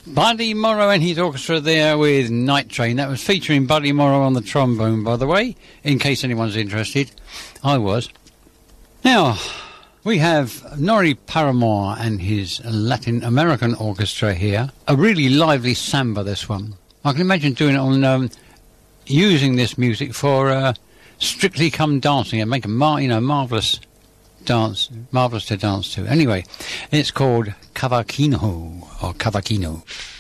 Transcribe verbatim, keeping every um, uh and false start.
Buddy Morrow and his orchestra there with Night Train. That was featuring Buddy Morrow on the trombone, by the way, in case anyone's interested. I was. Now, we have Norrie Paramore and his Latin American orchestra here. A really lively samba, this one. I can imagine doing it on, um, using this music for uh, Strictly Come Dancing and make a mar- you know, marvellous dance, marvellous to dance to. Anyway, it's called Cavaquinho, or Cavaquinho.